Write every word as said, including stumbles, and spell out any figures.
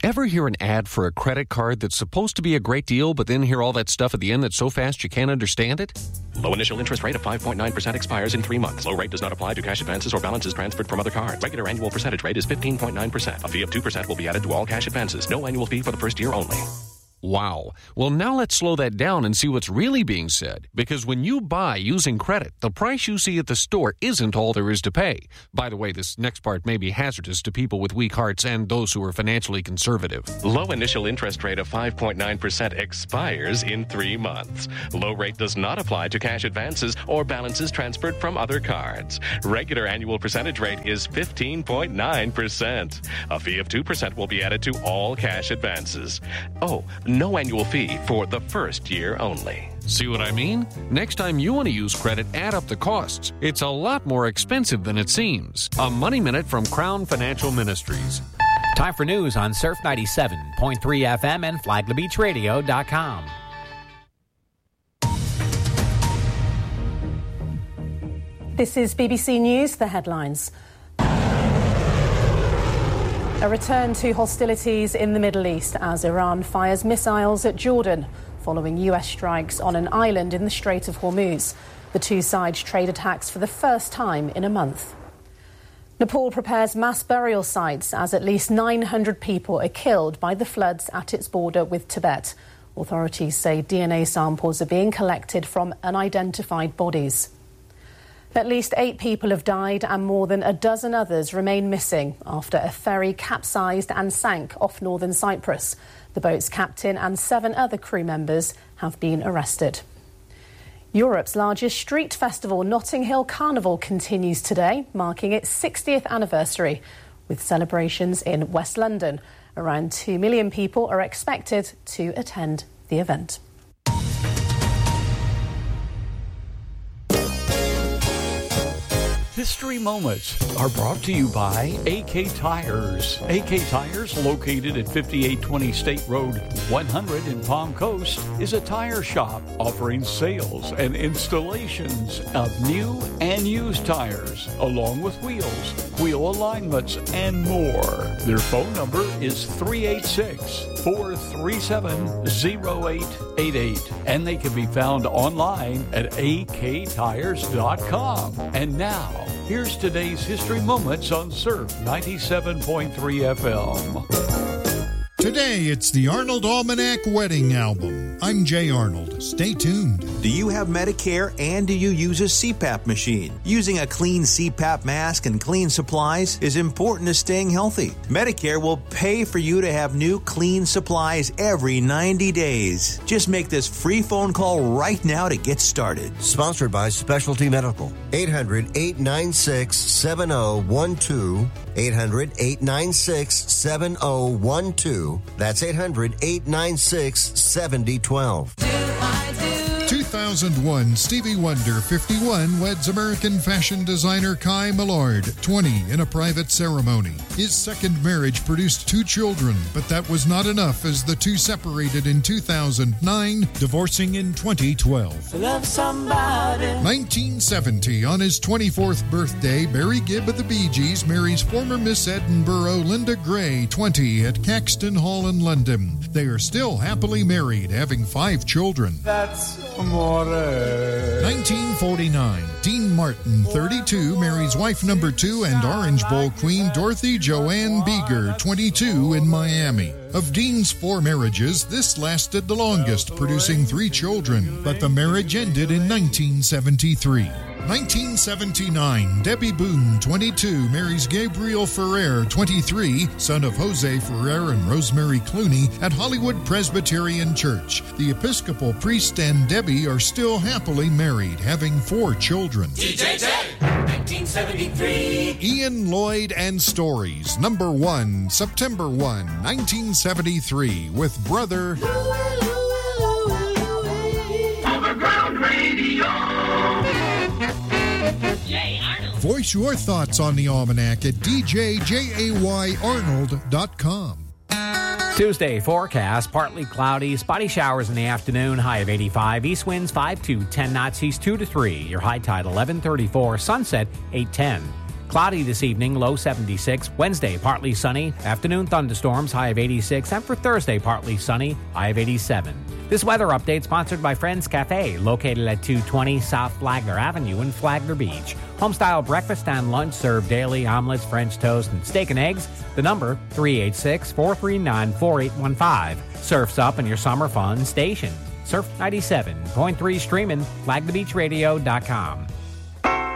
Ever hear an ad for a credit card that's supposed to be a great deal, but then hear all that stuff at the end that's so fast you can't understand it? Low initial interest rate of five point nine percent expires in three months. Low rate does not apply to cash advances or balances transferred from other cards. Regular annual percentage rate is fifteen point nine percent. A fee of two percent will be added to all cash advances. No annual fee for the first year only. Wow. Well, now let's slow that down and see what's really being said. Because when you buy using credit, the price you see at the store isn't all there is to pay. By the way, this next part may be hazardous to people with weak hearts and those who are financially conservative. Low initial interest rate of five point nine percent expires in three months. Low rate does not apply to cash advances or balances transferred from other cards. Regular annual percentage rate is fifteen point nine percent. A fee of two percent will be added to all cash advances. Oh, no annual fee for the first year only. See what I mean? Next time you want to use credit, add up the costs. It's a lot more expensive than it seems. A Money Minute from Crown Financial Ministries. Time for news on Surf ninety-seven point three F M and Flagler Beach Radio dot com. This is B B C News, the headlines. A return to hostilities in the Middle East as Iran fires missiles at Jordan following U S strikes on an island in the Strait of Hormuz. The two sides trade attacks for the first time in a month. Nepal prepares mass burial sites as at least nine hundred people are killed by the floods at its border with Tibet. Authorities say D N A samples are being collected from unidentified bodies. At least eight people have died and more than a dozen others remain missing after a ferry capsized and sank off northern Cyprus. The boat's captain and seven other crew members have been arrested. Europe's largest street festival, Notting Hill Carnival, continues today, marking its sixtieth anniversary, with celebrations in West London. Around two million people are expected to attend the event. History Moments are brought to you by A K Tires. A K Tires, located at fifty-eight twenty State Road one hundred in Palm Coast, is a tire shop offering sales and installations of new and used tires, along with wheels, wheel alignments, and more. Their phone number is three eight six, four three seven, zero eight eight eight, and they can be found online at A K tires dot com. And now, here's today's History Moments on Surf ninety-seven point three F M. Today, it's the Arnold Almanac Wedding Album. I'm Jay Arnold. Stay tuned. Do you have Medicare and do you use a C PAP machine? Using a clean C PAP mask and clean supplies is important to staying healthy. Medicare will pay for you to have new clean supplies every ninety days. Just make this free phone call right now to get started. Sponsored by Specialty Medical. eight hundred, eight nine six, seven zero one two. eight hundred, eight nine six, seven zero one two. That's eight hundred, eight nine six, seven zero one two. two thousand one, Stevie Wonder, fifty-one, weds American fashion designer Kai Millard, twenty, in a private ceremony. His second marriage produced two children, but that was not enough as the two separated in two thousand nine, divorcing in twenty twelve. Love somebody. nineteen seventy, on his twenty-fourth birthday, Barry Gibb of the Bee Gees marries former Miss Edinburgh Linda Gray, twenty, at Caxton Hall in London. They are still happily married, having five children. That's amore. nineteen forty-nine, Dean Martin, thirty-two, marries wife number two and Orange Bowl queen Dorothy Joanne Beeger, twenty-two, in Miami. Of Dean's four marriages, this lasted the longest, producing three children, but the marriage ended in nineteen seventy-three. nineteen seventy-nine, Debbie Boone, twenty-two, marries Gabriel Ferrer, twenty-three, son of Jose Ferrer and Rosemary Clooney, at Hollywood Presbyterian Church. The Episcopal priest and Debbie are still happily married, having four children. D J J, nineteen seventy-three. Ian Lloyd and Stories, number one, September first, nineteen seventy-three, with Brother Overground Radio. Voice your thoughts on the almanac at d j jay arnold dot com. Tuesday forecast, partly cloudy, spotty showers in the afternoon, high of eighty-five, east winds five to ten knots, east two to three, your high tide eleven thirty-four, sunset eight ten. Cloudy this evening, low seventy-six. Wednesday, partly sunny. Afternoon thunderstorms, high of eighty-six. And for Thursday, partly sunny, high of eighty-seven. This weather update sponsored by Friends Cafe, located at two twenty South Flagler Avenue in Flagler Beach. Homestyle breakfast and lunch served daily, omelets, French toast, and steak and eggs. The number, three eight six, four three nine, four eight one five. Surf's up in your summer fun station. Surf ninety-seven point three streaming, flag the beach radio dot com.